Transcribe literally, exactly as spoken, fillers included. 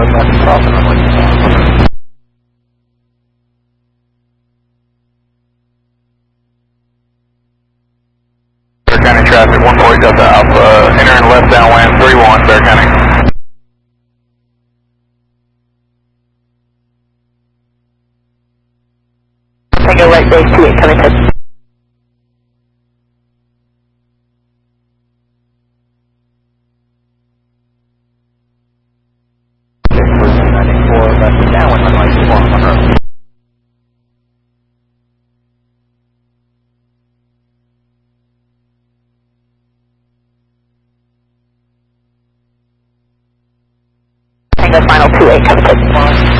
left crossing runway two one. Bear County traffic, one forty Delta Alpha, entering left downwind, three one, Bear County. Tango right base two eight coming to. Tango final two eight coming to.